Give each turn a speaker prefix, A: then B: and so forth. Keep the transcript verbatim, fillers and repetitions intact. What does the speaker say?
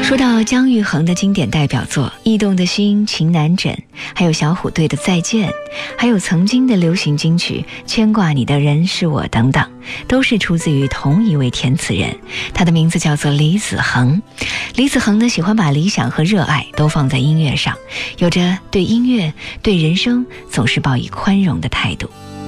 A: 说到姜育恒的经典代表作《驿动的心》《情难枕》，还有小虎队的《再见》，还有曾经的流行金曲《牵挂你的人是我》等等，都是出自于同一位填词人，他的名字叫做李子恒。李子恒呢，喜欢把理想和热爱都放在音乐上，有着对音乐对人生总是抱以宽容的态度。